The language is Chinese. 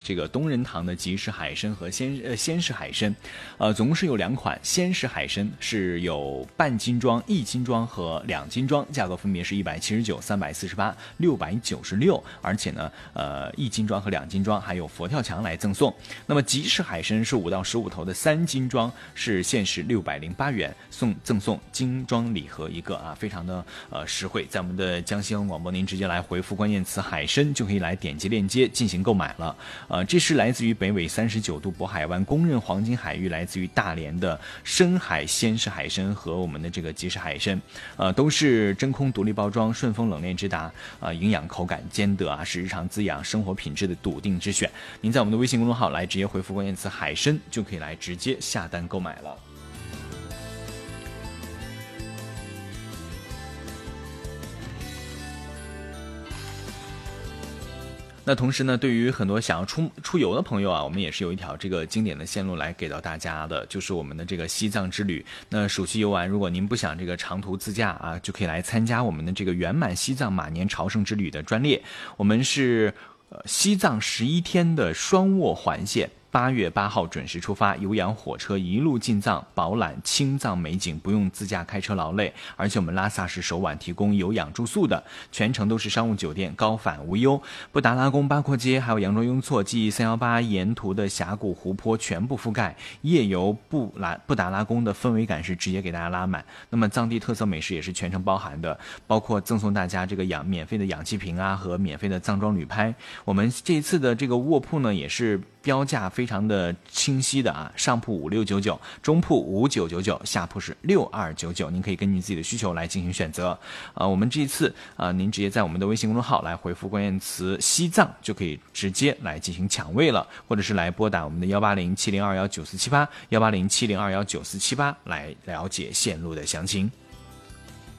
这个东仁堂的即食海参和鲜食海参，总共是有2款。鲜食海参是有半斤装、1斤装和2斤装，价格分别是179、348、696，而且呢1斤装和2斤装还有佛跳墙来赠送。那么即食海参是5到15头的3斤装，是限时608元，赠送精装礼盒1个啊，非常的实惠。在我们的江西广播，您直接来回复关键词海参，就可以来点击链接进行购买了。这是来自于北纬39度渤海湾公认黄金海域，来自于大连的深海鲜食海参和我们的这个即食海参，都是真空独立包装，顺丰冷链直达，营养口感兼得啊，是日常滋养生活品质的笃定之选。您在我们的微信公众号来直接回复关键词海参，就可以来直接下单购买了。那同时呢，对于很多想要出游的朋友啊，我们也是有一条这个经典的线路来给到大家的，就是我们的这个西藏之旅。那暑期游玩，如果您不想这个长途自驾啊，就可以来参加我们的这个圆满西藏马年朝圣之旅的专列。我们是西藏11天的双卧环线。8月8号准时出发，有氧火车一路进藏，饱览青藏美景，不用自驾开车劳累。而且我们拉萨是首晚提供有氧住宿的，全程都是商务酒店，高反无忧。布达拉宫、八廓街还有羊卓雍措、记忆318沿途的峡谷湖泊全部覆盖。夜游布达拉宫的氛围感是直接给大家拉满。那么藏地特色美食也是全程包含的，包括赠送大家这个免费的氧气瓶啊和免费的藏装旅拍。我们这一次的这个卧铺呢也是标价非常的清晰的啊，上铺5699，中铺5999，下铺是6299，您可以根据自己的需求来进行选择。我们这一次您直接在我们的微信公众号来回复关键词西藏，就可以直接来进行抢位了，或者是来拨打我们的18070219478，18070219478来了解线路的详情。